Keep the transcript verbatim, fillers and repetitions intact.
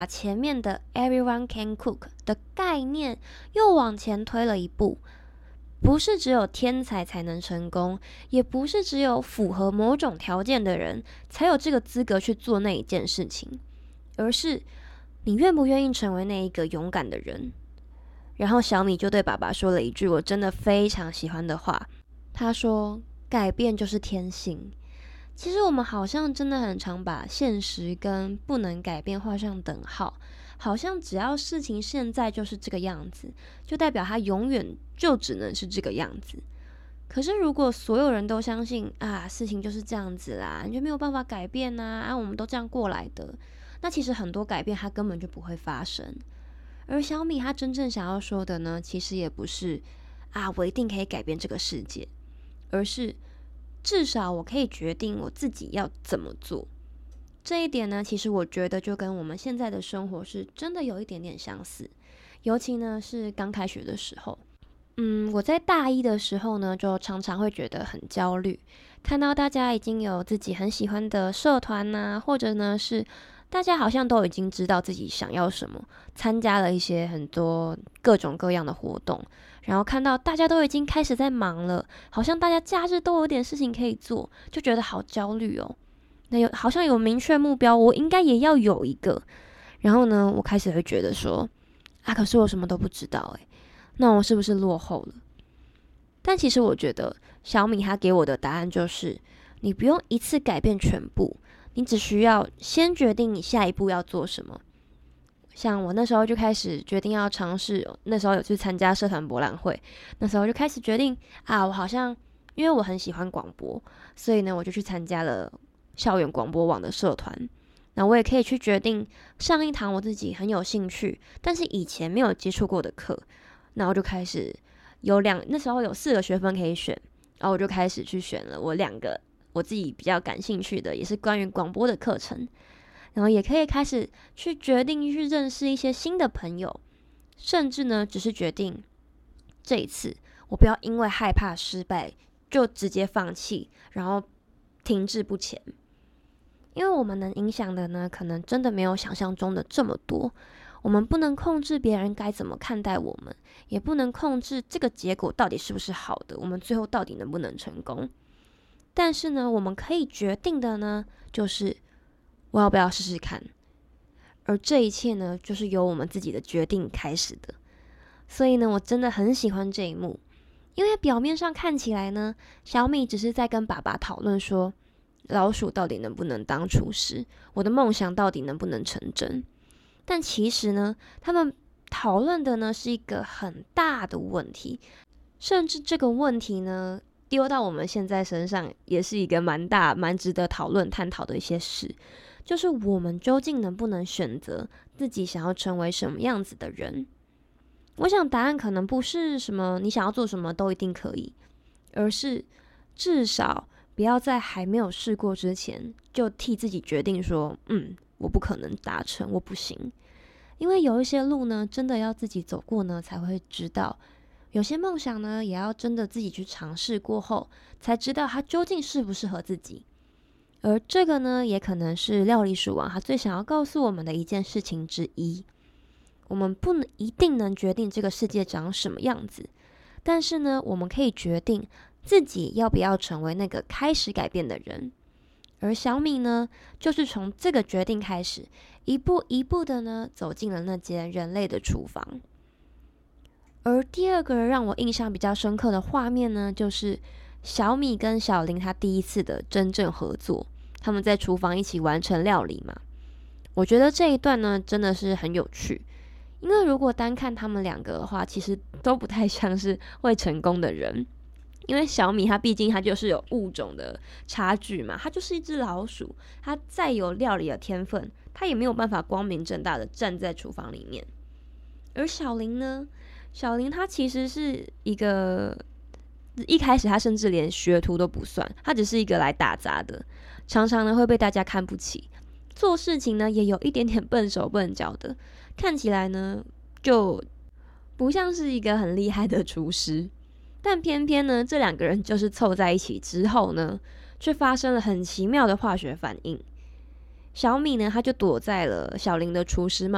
把前面的 everyone can cook 的概念又往前推了一步，不是只有天才才能成功，也不是只有符合某种条件的人才有这个资格去做那一件事情，而是你愿不愿意成为那一个勇敢的人。然后小米就对爸爸说了一句我真的非常喜欢的话，他说改变就是天性。其实我们好像真的很常把现实跟不能改变画上等号，好像只要事情现在就是这个样子，就代表它永远就只能是这个样子。可是如果所有人都相信啊，事情就是这样子啦，你就没有办法改变啊，啊我们都这样过来的，那其实很多改变它根本就不会发生。而小米他真正想要说的呢，其实也不是啊我一定可以改变这个世界，而是至少我可以决定我自己要怎么做。这一点呢，其实我觉得就跟我们现在的生活是真的有一点点相似，尤其呢是刚开学的时候。嗯，我在大一的时候呢，就常常会觉得很焦虑，看到大家已经有自己很喜欢的社团啊，或者呢是大家好像都已经知道自己想要什么，参加了一些很多各种各样的活动，然后看到大家都已经开始在忙了，好像大家假日都有点事情可以做，就觉得好焦虑哦。那有好像有明确目标，我应该也要有一个。然后呢，我开始会觉得说，啊，可是我什么都不知道诶，那我是不是落后了？但其实我觉得小米他给我的答案就是，你不用一次改变全部，你只需要先决定你下一步要做什么。像我那时候就开始决定要尝试，那时候有去参加社团博览会，那时候就开始决定啊，我好像因为我很喜欢广播，所以呢我就去参加了校园广播网的社团。那我也可以去决定上一堂我自己很有兴趣，但是以前没有接触过的课，然后就开始有两那时候有四个学分可以选，然后我就开始去选了我两个我自己比较感兴趣的，也是关于广播的课程。然后也可以开始去决定去认识一些新的朋友，甚至呢只是决定这一次我不要因为害怕失败就直接放弃，然后停滞不前。因为我们能影响的呢，可能真的没有想象中的这么多。我们不能控制别人该怎么看待我们，也不能控制这个结果到底是不是好的，我们最后到底能不能成功。但是呢，我们可以决定的呢，就是我要不要试试看。而这一切呢，就是由我们自己的决定开始的。所以呢，我真的很喜欢这一幕，因为表面上看起来呢，小米只是在跟爸爸讨论说，老鼠到底能不能当厨师，我的梦想到底能不能成真。但其实呢，他们讨论的呢是一个很大的问题，甚至这个问题呢丢到我们现在身上，也是一个蛮大、蛮值得讨论、探讨的一些事，就是我们究竟能不能选择自己想要成为什么样子的人？我想答案可能不是什么你想要做什么都一定可以，而是至少不要在还没有试过之前就替自己决定说，嗯，我不可能达成，我不行。因为有一些路呢，真的要自己走过呢，才会知道。有些梦想呢，也要真的自己去尝试过后，才知道它究竟适不适合自己。而这个呢，也可能是料理鼠王他最想要告诉我们的一件事情之一。我们不能一定能决定这个世界长什么样子，但是呢，我们可以决定自己要不要成为那个开始改变的人。而小米呢，就是从这个决定开始，一步一步的呢，走进了那间人类的厨房。而第二个让我印象比较深刻的画面呢，就是小米跟小林他第一次的真正合作，他们在厨房一起完成料理嘛。我觉得这一段呢，真的是很有趣，因为如果单看他们两个的话，其实都不太像是会成功的人。因为小米它毕竟它就是有物种的差距嘛，它就是一只老鼠，它再有料理的天分，它也没有办法光明正大的站在厨房里面。而小林呢，小林他其实是一个一开始他甚至连学徒都不算，他只是一个来打杂的，常常呢会被大家看不起，做事情呢也有一点点笨手笨脚的，看起来呢就不像是一个很厉害的厨师。但偏偏呢，这两个人就是凑在一起之后呢，却发生了很奇妙的化学反应。小米呢，他就躲在了小林的厨师帽